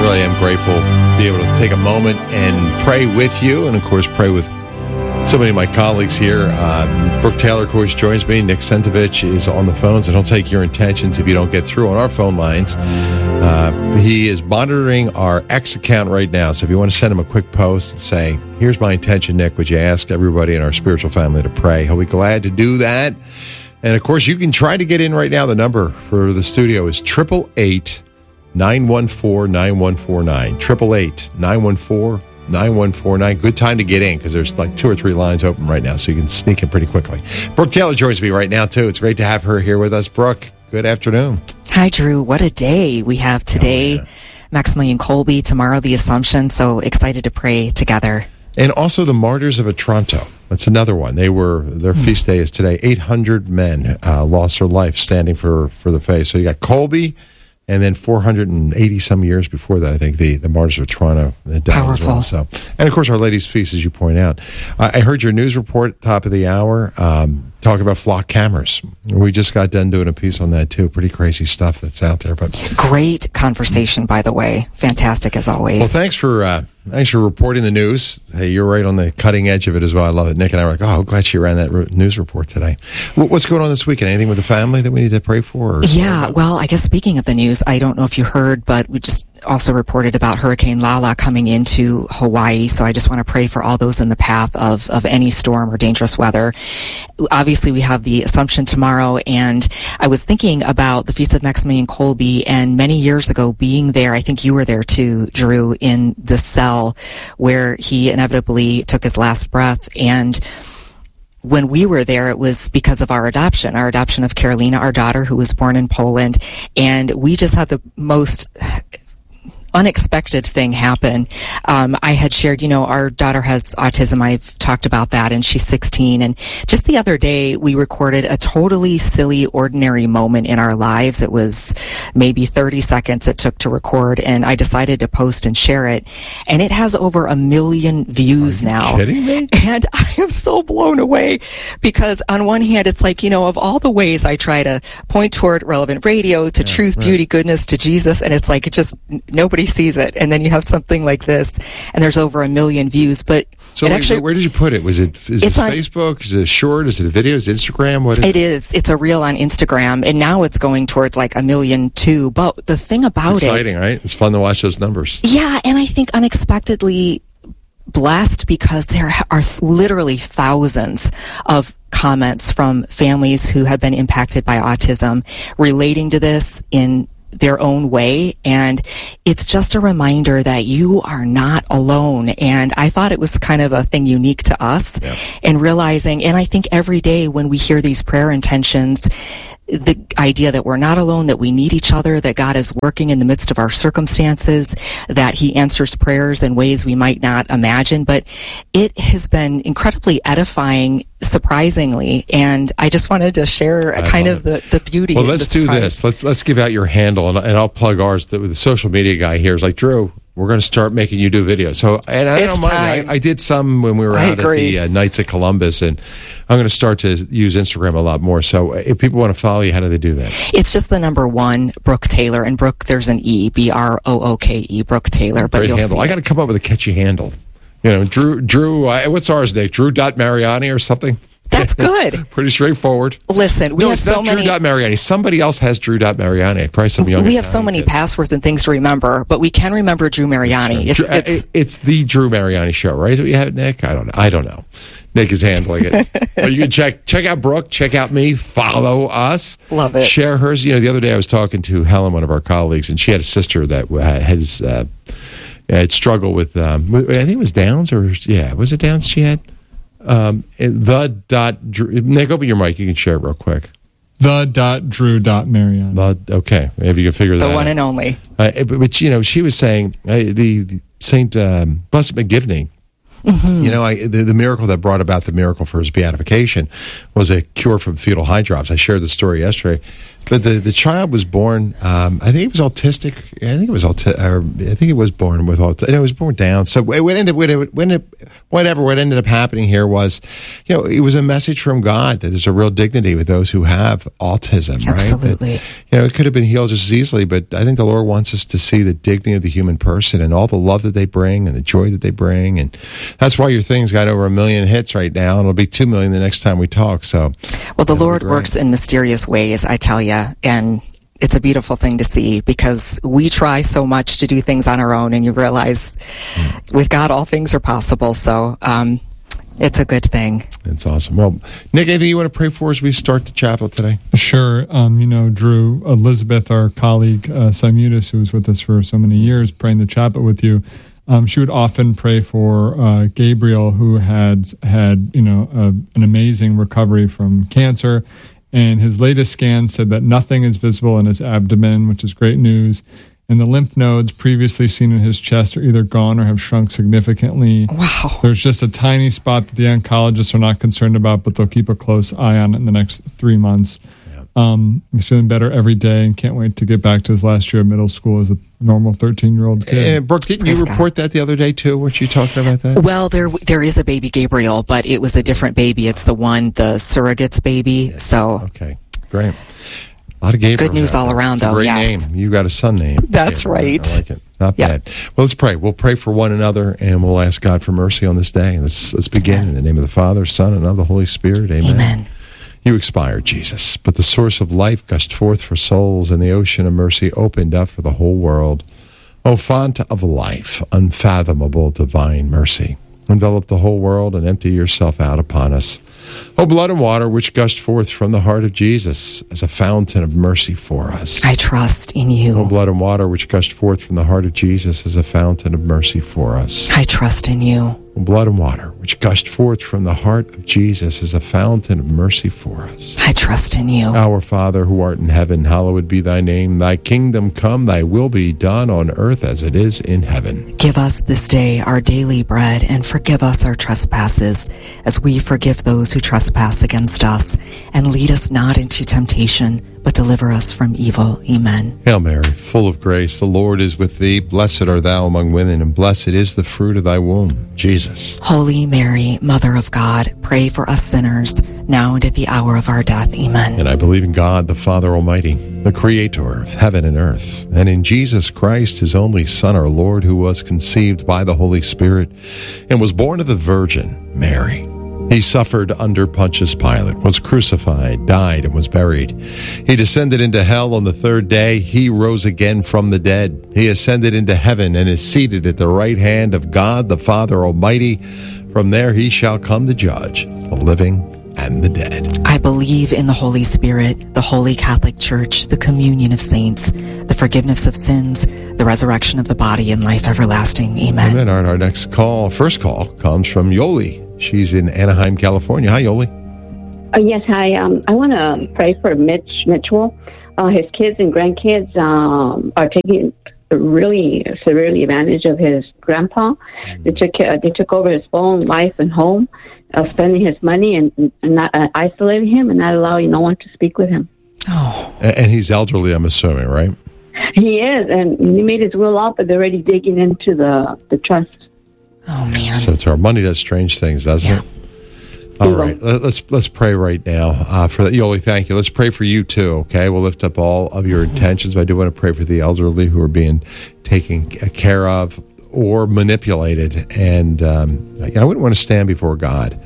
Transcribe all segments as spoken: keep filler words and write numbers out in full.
really am grateful to be able to take a moment and pray with you, and of course pray with so many of my colleagues here. Uh, Brooke Taylor, of course, joins me. Nick Sentovich is on the phones, and he'll take your intentions if you don't get through on our phone lines. Uh, he is monitoring our X account right now, so if you want to send him a quick post and say, here's my intention, Nick, would you ask everybody in our spiritual family to pray? He'll be glad to do that. And, of course, you can try to get in right now. The number for the studio is eight eight eight, nine one four, nine one four nine. eight eight eight, nine one four, nine one four nine. Good time to get in because there's like two or three lines open right now, so you can sneak in pretty quickly. Brooke Taylor joins me right now, too. It's great to have her here with us. Brooke, good afternoon. Hi, Drew. What a day we have today. Oh, yeah. Maximilian Kolbe, tomorrow the Assumption, so excited to pray together. And also the Martyrs of Otranto. That's another one. They were, their feast day is today. eight hundred men uh, lost their life standing for, for the faith. So you got Kolbe, and then four hundred eighty some years before that, I think, the, the Martyrs of Otranto. Powerful. Well, so. And, of course, Our Lady's Feast, as you point out. Uh, I heard your news report, top of the hour, um, talking about flock cameras. We just got done doing a piece on that, too. Pretty crazy stuff that's out there. But great conversation, by the way. Fantastic, as always. Well, thanks for... Uh, Thanks for reporting the news. Hey, you're right on the cutting edge of it as well. I love it. Nick and I were like, oh, I'm glad she ran that re- news report today. What's going on this weekend? Anything with the family that we need to pray for? Or yeah, well, I guess speaking of the news, I don't know if you heard, but we just also reported about Hurricane Lala coming into Hawaii. So I just want to pray for all those in the path of, of any storm or dangerous weather. Obviously, we have the Assumption tomorrow, and I was thinking about the Feast of Maximilian Kolbe, and many years ago being there, I think you were there too, Drew, in the cell where he inevitably took his last breath. And when we were there, it was because of our adoption, our adoption of Carolina, our daughter, who was born in Poland. And we just had the most unexpected thing happen. Um, I had shared, you know, our daughter has autism. I've talked about that, and she's sixteen. And just the other day, we recorded a totally silly, ordinary moment in our lives. It was maybe thirty seconds it took to record, and I decided to post and share it. And it has over a million views now. Are you kidding me? And I am so blown away because on one hand, it's like, you know, of all the ways I try to point toward relevant radio, to yeah, truth, right. beauty, goodness, to Jesus, and it's like, it just, nobody sees it, and then you have something like this, and there's over a million views. But so it wait, actually, where did you put it? Was it is it's it on, Facebook? Is it a short? Is it a video? Is it Instagram? What is it? It is. It's a reel on Instagram, and now it's going towards like a million too. But the thing about it's exciting, it, exciting, right? It's fun to watch those numbers. Yeah, and I think unexpectedly blessed because there are literally thousands of comments from families who have been impacted by autism relating to this in their own way, and it's just a reminder that you are not alone. And I thought it was kind of a thing unique to us, yeah. and realizing, and I think every day when we hear these prayer intentions, the idea that we're not alone, that we need each other, that God is working in the midst of our circumstances, that He answers prayers in ways we might not imagine. But it has been incredibly edifying, surprisingly, and I just wanted to share a kind of the, the beauty well, of let's the do this. Let's let's give out your handle, and, and I'll plug ours. The, the social media guy here is like, Drew, we're going to start making you do videos. So, and I it's don't mind. I, I did some when we were out at the uh, Knights of Columbus, and I'm going to start to use Instagram a lot more. So, if people want to follow you, how do they do that? It's just the number one, Brooke Taylor, and Brooke, there's an E, B R O O K E, Brooke Taylor. But Great you'll handle. see I got to come up with a catchy handle. You know, Drew. Drew. Uh, what's ours, Nick? Drew dot Mariani or something. That's good. Pretty straightforward. Listen, we no, have it's so not many. Drew dot Mariani. Somebody else has Drew dot Mariani. Probably some younger. We have so many kid. passwords and things to remember, but we can remember Drew Mariani. Sure. It's, it's, it's the Drew Mariani Show, right? Is what you have, Nick? I don't know. I don't know. Nick is handling it. But you can check check out Brooke, check out me, follow us. Love it. Share hers. You know, the other day I was talking to Helen, one of our colleagues, and she had a sister that had uh, had struggled with. Um, I think it was Downs, or yeah, was it Downs? She had. Um, the dot Drew, Nick, open your mic. You can share it real quick. The dot Drew dot Mariani. The, okay, maybe you can figure that out. The one and only. Uh, but, but you know, she was saying uh, the, the Saint um, Blessed McGivney. Mm-hmm. You know, I, the, the miracle that brought about the miracle for his beatification was a cure from fetal eye drops. I shared the story yesterday. But the, the child was born, um, I think it was autistic. I think it was auti- or I think it was born with autism. It was born down. So what ended, what it, when it, whatever, what ended up happening here was, you know, it was a message from God that there's a real dignity with those who have autism, right? Absolutely. That, you know, it could have been healed just as easily, but I think the Lord wants us to see the dignity of the human person and all the love that they bring and the joy that they bring. And that's why your thing's got over a million hits right now, and it'll be two million the next time we talk. So, well, the Lord works in mysterious ways, I tell you. And it's a beautiful thing to see, because we try so much to do things on our own, and you realize mm. with God all things are possible. So um, it's a good thing. It's awesome. Well, Nick, anything you want to pray for as we start the chapel today? Sure. Um, you know, Drew, Elizabeth, our colleague, uh, Simutis, who was with us for so many years, praying the chapel with you, um, she would often pray for uh, Gabriel, who had had, you know, a, an amazing recovery from cancer. And his latest scan said that nothing is visible in his abdomen, which is great news. And the lymph nodes previously seen in his chest are either gone or have shrunk significantly. Wow. There's just a tiny spot that the oncologists are not concerned about, but they'll keep a close eye on it in the next three months. Yeah. Um, he's feeling better every day and can't wait to get back to his last year of middle school as a normal thirteen-year-old kid. Uh, Brooke, didn't Praise you report God. that the other day, too? Weren't you talking about that? Well, there there is a baby Gabriel, but it was a different baby. It's the one, the surrogate's baby. Yes. So okay, great. A lot of Gabriel. Good news all around, though. Great yes. name. You got a son name. That's Gabriel. right. I like it. Not yeah. bad. Well, let's pray. We'll pray for one another, and we'll ask God for mercy on this day. Let's let's begin Amen. In the name of the Father, Son, and of the Holy Spirit. Amen. Amen. You expired, Jesus, but the source of life gushed forth for souls, and the ocean of mercy opened up for the whole world. O font of life, unfathomable divine mercy, envelop the whole world and empty yourself out upon us. O blood and water which gushed forth from the heart of Jesus as a fountain of mercy for us. I trust in you. O blood and water which gushed forth from the heart of Jesus as a fountain of mercy for us. I trust in you. O blood and water which gushed forth from the heart of Jesus as a fountain of mercy for us. I trust in you. Our Father, who art in heaven, hallowed be thy name. Thy kingdom come, thy will be done on earth as it is in heaven. Give us this day our daily bread, and forgive us our trespasses, as we forgive those who trespass against us. And lead us not into temptation, but deliver us from evil. Amen. Hail Mary, full of grace, the Lord is with thee. Blessed art thou among women, and blessed is the fruit of thy womb, Jesus. Holy Mary, Mother of God, pray for us sinners, now and at the hour of our death. Amen. And I believe in God, the Father Almighty, the Creator of heaven and earth, and in Jesus Christ, his only Son, our Lord, who was conceived by the Holy Spirit and was born of the Virgin Mary. He suffered under Pontius Pilate, was crucified, died, and was buried. He descended into hell on the third day. He rose again from the dead. He ascended into heaven and is seated at the right hand of God, the Father Almighty. From there he shall come to judge the living and the dead. I believe in the Holy Spirit, the Holy Catholic Church, the communion of saints, the forgiveness of sins, the resurrection of the body, and life everlasting. Amen. Amen. Our, our next call, first call, comes from Yoli. She's in Anaheim, California. Hi, Yoli. Uh, yes, hi. Um, I want to pray for Mitch Mitchell. Uh, his kids and grandkids um, are taking really severely advantage of his grandpa. Mm-hmm. They took uh, they took over his phone, life, and home, uh, spending his money and, and not, uh, isolating him and not allowing no one to speak with him. Oh, and, and he's elderly, I'm assuming, right? He is, and he made his will out, but they're already digging into the the trust. Oh man! So it's our money does strange things, doesn't yeah. it? All right, let's let's pray right now uh, for that. Yoli, thank you. Let's pray for you too. Okay, we'll lift up all of your intentions, but I do want to pray for the elderly who are being taken care of or manipulated. And um, I wouldn't want to stand before God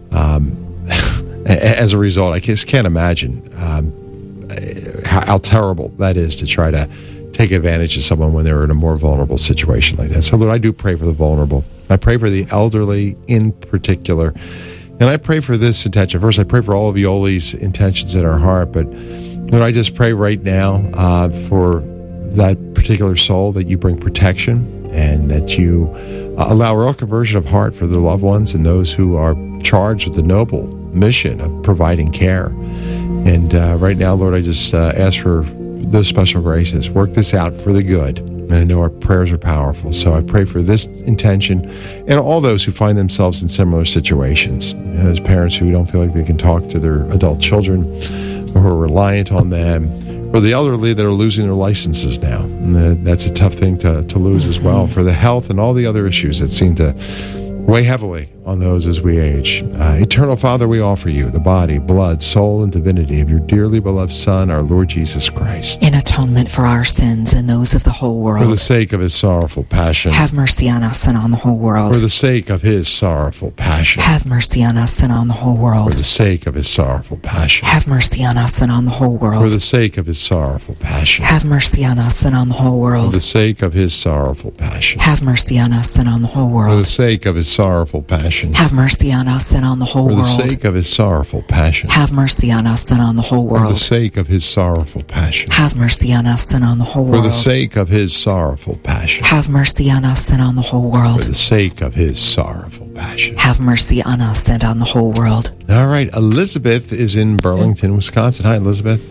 um, as a result. I just can't imagine um, how, how terrible that is to try to take advantage of someone when they're in a more vulnerable situation like that. So, Lord, I do pray for the vulnerable. I pray for the elderly in particular. And I pray for this intention. First, I pray for all of Yoli's intentions in our heart. But, Lord, I just pray right now uh, for that particular soul that you bring protection and that you uh, allow real conversion of heart for the loved ones and those who are charged with the noble mission of providing care. And uh, right now, Lord, I just uh, ask for those special graces. Work this out for the good. And I know our prayers are powerful. So I pray for this intention and all those who find themselves in similar situations. You know, as parents who don't feel like they can talk to their adult children or who are reliant on them, For the elderly that are losing their licenses now, and that's a tough thing to, to lose as well. For the health and all the other issues that seem to weigh heavily on those as we age. Uh, Eternal Father, we offer you the body, blood, soul, and divinity of your dearly beloved Son, our Lord Jesus Christ. In atonement for our sins and those of the whole world. For the sake of his sorrowful passion. Have mercy on us and on the whole world. For the sake of his sorrowful passion. Have mercy on us and on the whole world. For the sake of his sorrowful passion. Have mercy on us and on the whole world. For the sake of his sorrowful passion. Have mercy on us and on the whole world. For the sake of his sorrowful passion. Have mercy on us and on the whole For the world. sake of his sorrowful passion. Have mercy on us and on the whole For the world. sake of his sorrowful passion. Have mercy on us and on the whole For the world. sake of his sorrowful passion. Have mercy on us and on the whole For world. the sake of his sorrowful passion. Have mercy on us and on the whole For world. the sake of his sorrowful passion. Have mercy on us and on the whole world. All right, Elizabeth is in Burlington, Wisconsin. Hi, Elizabeth.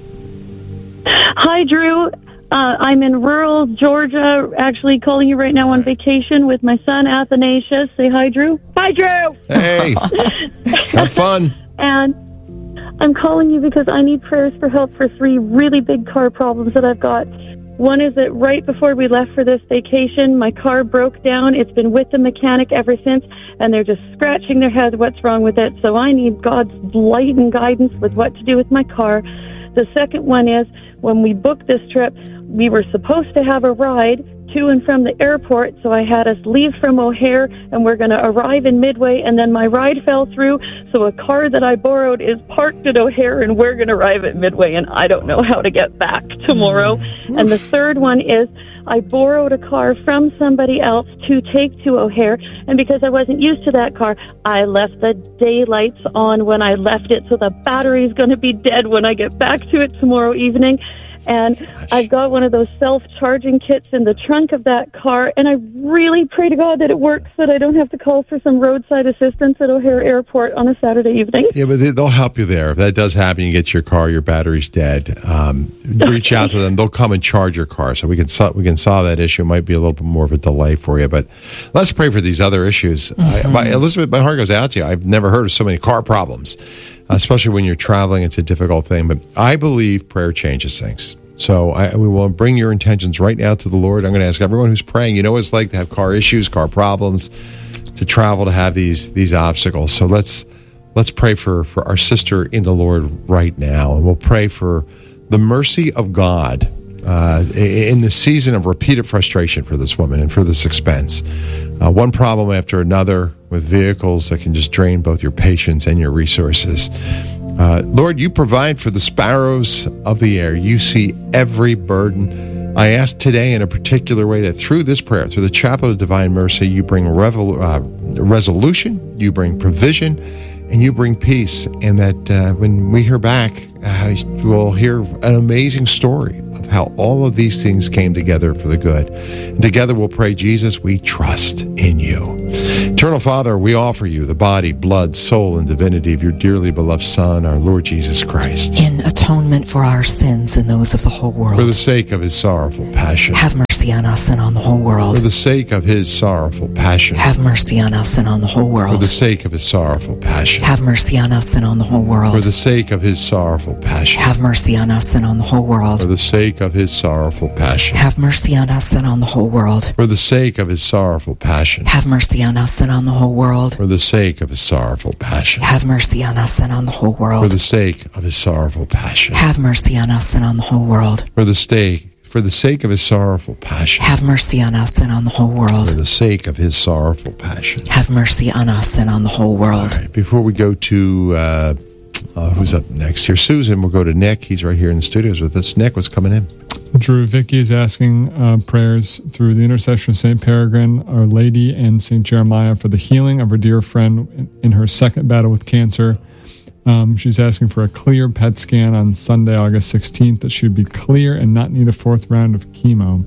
Hi, Drew. Uh, I'm in rural Georgia, actually calling you right now on vacation with my son, Athanasius. Say hi, Drew. Hi, Drew. Hey, have fun. And I'm calling you because I need prayers for help for three really big car problems that I've got. One is that right before we left for this vacation, my car broke down. It's been with the mechanic ever since, and they're just scratching their head what's wrong with it. So I need God's light and guidance with what to do with my car. The second one is when we booked this trip, we were supposed to have a ride to and from the airport, so I had us leave from O'Hare, and we're going to arrive in Midway, and then my ride fell through, so a car that I borrowed is parked at O'Hare, and we're going to arrive at Midway, and I don't know how to get back tomorrow. And the third one is I borrowed a car from somebody else to take to O'Hare, and because I wasn't used to that car, I left the daylights on when I left it, so the battery's going to be dead when I get back to it tomorrow evening. And I've got one of those self-charging kits in the trunk of that car, and I really pray to God that it works, so that I don't have to call for some roadside assistance at O'Hare Airport on a Saturday evening. Yeah, but they, they'll help you there. If that does happen, you get your car, your battery's dead. Um, reach out to them; they'll come and charge your car, so we can so, we can solve that issue. It might be a little bit more of a delay for you, but let's pray for these other issues. Mm-hmm. I, my, Elizabeth, my heart goes out to you. I've never heard of so many car problems, especially when you're traveling. It's a difficult thing, but I believe prayer changes things. So I, we will bring your intentions right now to the Lord. I'm going to ask everyone who's praying, you know what it's like to have car issues, car problems, to travel, to have these these obstacles. So let's let's pray for, for our sister in the Lord right now. And we'll pray for the mercy of God uh, in the season of repeated frustration for this woman and for this expense. Uh, one problem after another with vehicles that can just drain both your patience and your resources. Uh, Lord, you provide for the sparrows of the air. You see every burden. I ask today in a particular way that through this prayer, through the Chaplet of Divine Mercy, you bring revel- uh, resolution, you bring provision, and you bring peace. And that uh, when we hear back, uh, we'll hear an amazing story of how all of these things came together for the good. And together we'll pray, Jesus, we trust in you. Eternal Father, we offer you the body, blood, soul, and divinity of your dearly beloved Son, our Lord Jesus Christ. In atonement for our sins and those of the whole world. For the sake of his sorrowful passion. Have mercy on us and on the whole world. For the sake of his sorrowful passion. Have mercy on us and on the whole world. For the sake of his sorrowful passion. Have mercy on us and on the whole world. For the sake of his sorrowful passion. Have mercy on us and on the whole world. For the sake of his sorrowful passion. Have mercy on us and on the whole world. For the sake of his sorrowful passion. Have mercy on us and on the whole world. For the sake of his sorrowful passion. Have mercy on us and on the whole world. For the sake of his sorrowful passion. Have mercy on us and on the whole world. For the sake for the sake of his sorrowful passion. Have mercy on us and on the whole world. For the sake of his sorrowful passion. Have mercy on us and on the whole world. All right, before we go to uh, uh, who's up next here, Susan, we'll go to Nick. He's right here in the studios with us. Nick, what's coming in? Drew, Vicky is asking uh, prayers through the intercession of Saint Peregrine, Our Lady, and Saint Jeremiah for the healing of her dear friend in, in her second battle with cancer. Um, she's asking for a clear P E T scan on Sunday, August sixteenth, that she would be clear and not need a fourth round of chemo.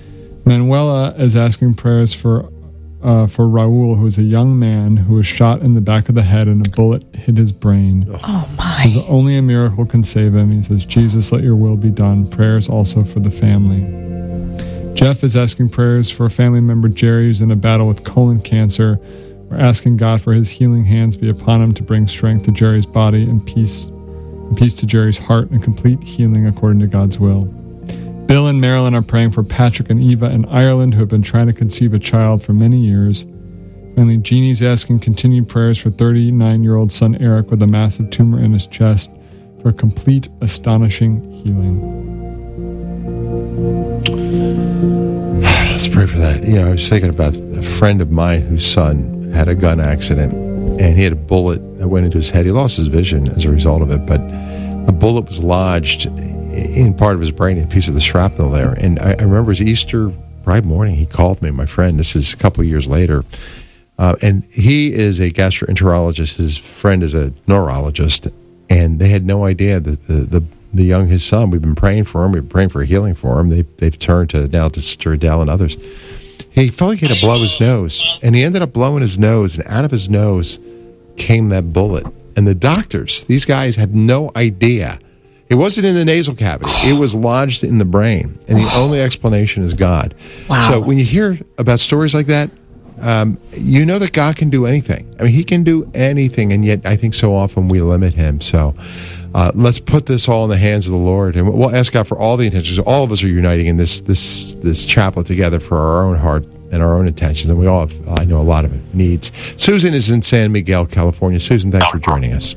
Manuela is asking prayers for uh, for Raul, who is a young man who was shot in the back of the head and a bullet hit his brain. Oh, my. Says only a miracle can save him. He says, Jesus, let your will be done. Prayers also for the family. Jeff is asking prayers for a family member, Jerry, who's in a battle with colon cancer. We're asking God for his healing hands be upon him to bring strength to Jerry's body and peace and peace to Jerry's heart and complete healing according to God's will. Bill and Marilyn are praying for Patrick and Eva in Ireland who have been trying to conceive a child for many years. Finally, Jeannie's asking continued prayers for thirty-nine-year-old son Eric with a massive tumor in his chest for complete, astonishing healing. Let's pray for that. You know, I was thinking about a friend of mine whose son had a gun accident, and he had a bullet that went into his head. He lost his vision as a result of it, but a bullet was lodged in part of his brain, a piece of the shrapnel there. And I, I remember it was Easter Friday morning, he called me, my friend. This is a couple of years later. Uh, and he is a gastroenterologist. His friend is a neurologist. And they had no idea that the, the, the young, his son, we've been praying for him. We've been praying for a healing for him. They, they've turned to now to Sister Adele and others. He felt like he had to blow his nose. And he ended up blowing his nose. And out of his nose came that bullet. And the doctors, these guys had no idea. It wasn't in the nasal cavity. It was lodged in the brain. And the only explanation is God. Wow. So when you hear about stories like that, um, you know that God can do anything. I mean, he can do anything. And yet I think so often we limit him. So uh, let's put this all in the hands of the Lord. And we'll ask God for all the intentions. All of us are uniting in this this this chaplet together for our own heart and our own intentions. And we all have, I know, a lot of it needs. Susan is in San Miguel, California. Susan, thanks for joining us.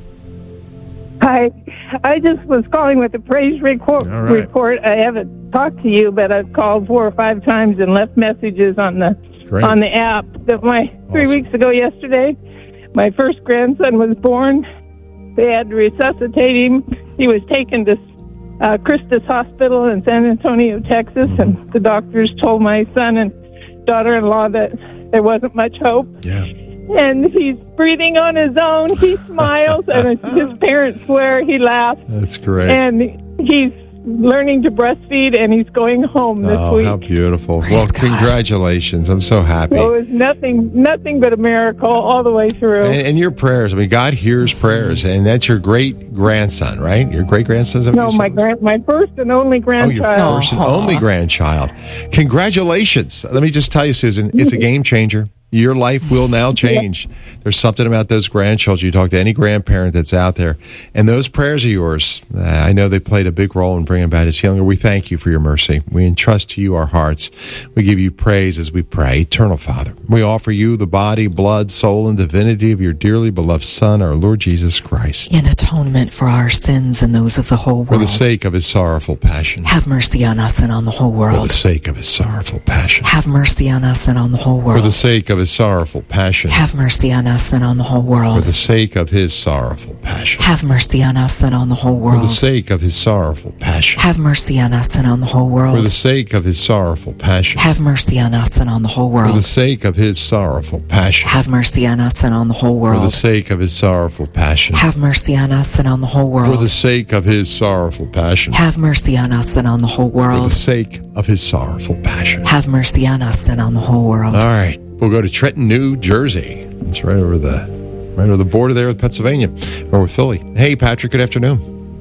Hi. I just was calling with a praise report. Right. report. I haven't talked to you, but I've called four or five times and left messages on the Great. on the app. That my three Awesome. weeks ago yesterday, my first grandson was born. They had to resuscitate him. He was taken to uh, Christus Hospital in San Antonio, Texas, Mm-hmm. and the doctors told my son and daughter-in-law that there wasn't much hope. Yeah. And he's breathing on his own. He smiles, and his parents swear he laughs. That's great. And he's learning to breastfeed, and he's going home this Oh, week. how beautiful. Praise Well, God. congratulations. I'm so happy. So it was nothing, nothing but a miracle all the way through. And, and your prayers, I mean, God hears prayers, and that's your great-grandson, right? Your great-grandson? no, my grand, my first and only Oh, grandchild. your first and Aw. only grandchild. Congratulations. Let me just tell you, Susan, it's a game changer. Your life will now change. There's something about those grandchildren. You talk to any grandparent that's out there, and those prayers of yours, uh, I know they played a big role in bringing about his healing. We thank you for your mercy. We entrust to you our hearts. We give you praise as we pray. Eternal Father, we offer you the body, blood, soul, and divinity of your dearly beloved Son, our Lord Jesus Christ, In atonement for our sins and those of the whole for the world. sake of his sorrowful passion. Have mercy on us and on the whole For the world. sake of his sorrowful passion. Have mercy on us and on the whole For the world. sake of his sorrowful passion. Have mercy on us and on the whole For world. the sake of his sorrowful passion. Have mercy on us and on the whole For the world. sake of his sorrowful passion. Have mercy on us and on the whole For world. the sake of his sorrowful passion. Have mercy on us and on the whole For the world. sake of his sorrowful passion. Have mercy on us and on the whole For the world. sake of his sorrowful passion. Have mercy on us and on the whole For the world. sake of his sorrowful passion. Have mercy on us and on the whole For the world. sake of his sorrowful passion. Have mercy on us and on the whole world. All right. We'll go to Trenton, New Jersey. It's right over the right over the border there with Pennsylvania or with Philly. Hey, Patrick, good afternoon.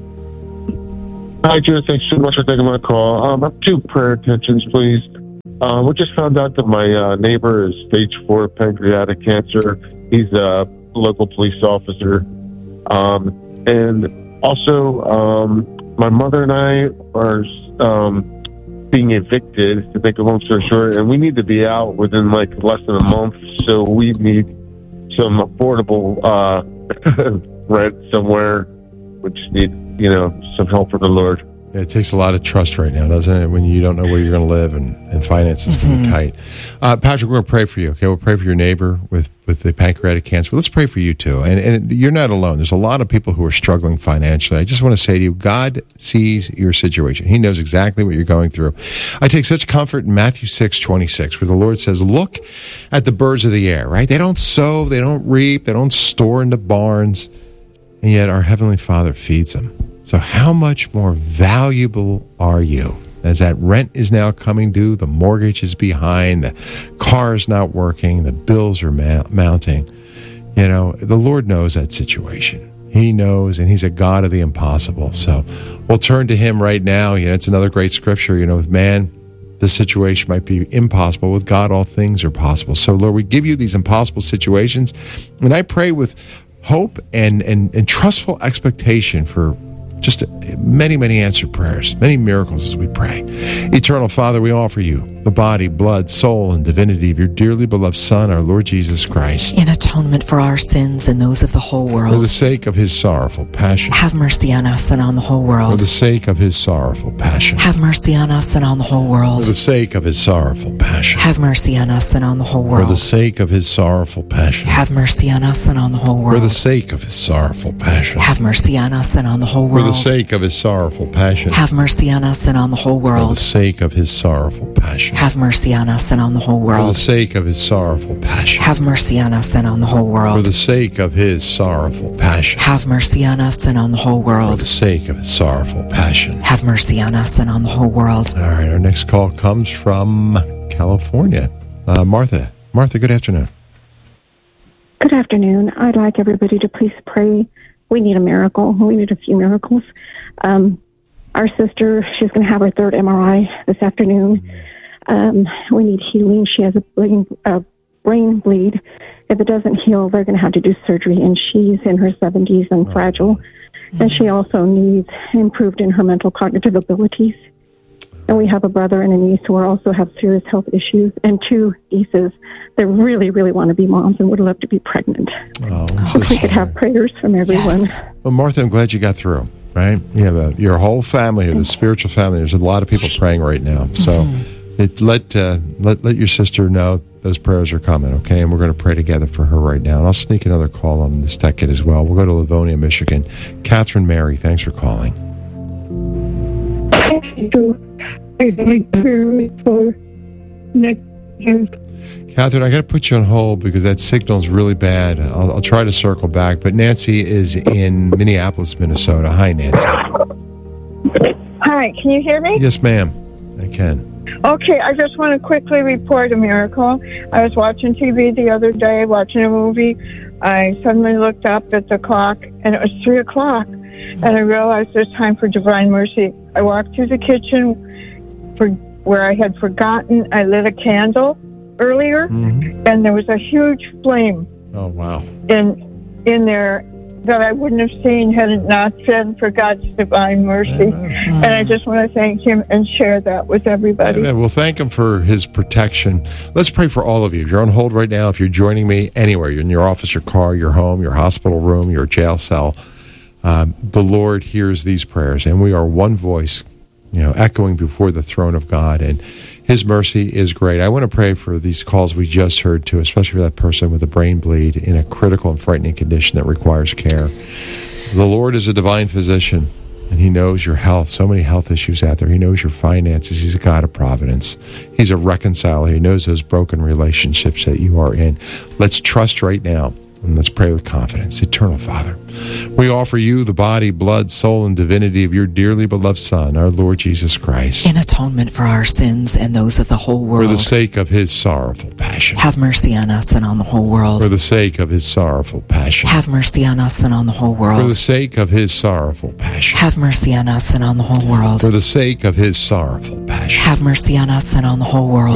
Hi, Drew. Thanks so much for taking my call. Um, I have two prayer intentions, please. Uh, we just found out that my uh, neighbor is stage four pancreatic cancer. He's a local police officer. Um, and also, um, my mother and I are um, being evicted, to make a long story short, and we need to be out within like less than a month. So we need some affordable uh, rent somewhere. We just need, you know, some help from the Lord. It takes a lot of trust right now, doesn't it? When you don't know where you're going to live and, and finances can be tight. Uh, Patrick, we're going to pray for you. Okay, we'll pray for your neighbor with, with the pancreatic cancer. But let's pray for you too. And, and you're not alone. There's a lot of people who are struggling financially. I just want to say to you, God sees your situation. He knows exactly what you're going through. I take such comfort in Matthew six twenty-six, where the Lord says, "Look at the birds of the air." Right? They don't sow, they don't reap, they don't store in the barns, and yet our Heavenly Father feeds them. So how much more valuable are you? As that rent is now coming due, the mortgage is behind, the car is not working, the bills are ma- mounting. You know, the Lord knows that situation. He knows, and He's a God of the impossible. So we'll turn to Him right now. You know, it's another great scripture. You know, with man, the situation might be impossible. With God, all things are possible. So, Lord, we give you these impossible situations, and I pray with hope and, and, and trustful expectation for just many, many answered prayers, many miracles as we pray. Eternal Father, we offer you the body, blood, soul, and divinity of your dearly beloved Son, our Lord Jesus Christ, in atonement for our sins and those of the whole world. For the sake of his sorrowful passion. Have mercy on us and on the whole world. For the sake of his sorrowful passion. Have mercy on us and on the whole world. For the sake of his sorrowful passion. Have mercy on us and on the whole world. For the sake of his sorrowful passion. Have mercy on us and on the whole world. For the sake of his sorrowful passion. Have mercy on us and on the whole For world. the sake of his sorrowful passion. Have mercy on us and on the whole For the world. sake of his sorrowful passion. Have mercy on us and on the whole For the world. sake of his sorrowful passion. Have mercy on us and on the whole For world. the sake of his sorrowful passion. Have mercy on us and on the whole For world. the sake of his sorrowful passion. Have mercy on us and on the whole world. All right, our next call comes from California. Uh, Martha. Martha, good afternoon. Good afternoon. I'd like everybody to please pray. We need a miracle. We need a few miracles. Um, our sister, she's going to have her third M R I this afternoon. Um, we need healing. She has a brain, a brain bleed. If it doesn't heal, they're going to have to do surgery, and she's in her seventies and fragile. And she also needs improved in her mental cognitive abilities. And we have a brother and a niece who are also have serious health issues, and two nieces that really, really want to be moms and would love to be pregnant. Oh, So if we could have prayers from everyone. Yes. Well, Martha, I'm glad you got through, right? You have a, your whole family, the spiritual family. There's a lot of people praying right now. So Mm-hmm. it, let, uh, let let your sister know those prayers are coming, okay? And we're going to pray together for her right now. And I'll sneak another call on this decade as well. We'll go to Livonia, Michigan. Catherine Mary, thanks for calling. Catherine, I got to put you on hold because that signal is really bad. I'll, I'll try to circle back. But Nancy is in Minneapolis, Minnesota. Hi, Nancy. Hi, can you hear me? Yes, ma'am. I can. Okay, I just want to quickly report a miracle. I was watching T V the other day, watching a movie. I suddenly looked up at the clock, and it was three o'clock. And I realized it's time for Divine Mercy. I walked through the kitchen for where I had forgotten I lit a candle earlier, Mm-hmm. and there was a huge flame Oh, wow. in in there that I wouldn't have seen had it not been for God's divine mercy. And I just want to thank him and share that with everybody. Amen. We'll thank him for his protection. Let's pray for all of you. If you're on hold right now, if you're joining me anywhere, you're in your office, your car, your home, your hospital room, your jail cell, um, the Lord hears these prayers, and we are one voice, you know, echoing before the throne of God, and his mercy is great. I want to pray for these calls we just heard, too, especially for that person with a brain bleed in a critical and frightening condition that requires care. The Lord is a divine physician, and he knows your health. So many health issues out there. He knows your finances. He's a God of providence. He's a reconciler. He knows those broken relationships that you are in. Let's trust right now, and let's pray with confidence. Eternal Father, we offer you the body, blood, soul, and divinity of your dearly beloved Son, our Lord Jesus Christ, In atonement for our sins and those of the whole for world. the sake of his sorrowful passion. Have mercy on us and on the whole For world. the sake of his sorrowful passion. Have mercy on us and on the whole For the world. sake of his sorrowful passion. Have mercy on us and on the whole world. For the sake of his sorrowful passion. Have mercy on us and on the whole world.